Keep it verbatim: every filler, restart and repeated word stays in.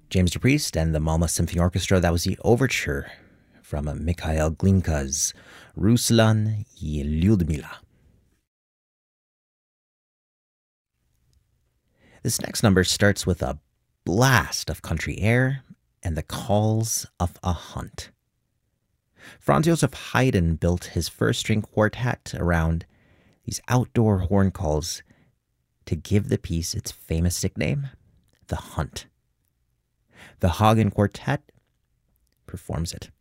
James DePriest and the Malmö Symphony Orchestra. That was the overture from Mikhail Glinka's Ruslan y Lyudmila. This next number starts with a blast of country air and the calls of a hunt. Franz Joseph Haydn built his first string quartet around these outdoor horn calls to give the piece its famous nickname, The Hunt. The Hagen Quartet performs it.